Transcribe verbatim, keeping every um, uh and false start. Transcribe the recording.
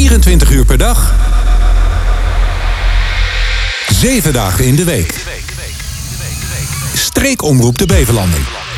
vierentwintig uur per dag. Zeven dagen in de week. Streekomroep de Beverlanden.